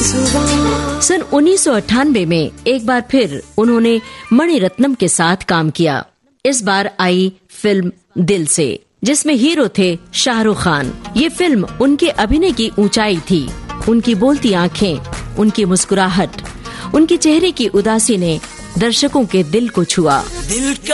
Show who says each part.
Speaker 1: सन 1998 में एक बार फिर उन्होंने मणि रत्नम के साथ काम किया। इस बार आई फिल्म दिल से, जिसमें हीरो थे शाहरुख खान। ये फिल्म उनके अभिनय की ऊंचाई थी। उनकी बोलती आंखें, उनकी मुस्कुराहट, उनके चेहरे की उदासी ने दर्शकों के दिल को छुआ।
Speaker 2: दिल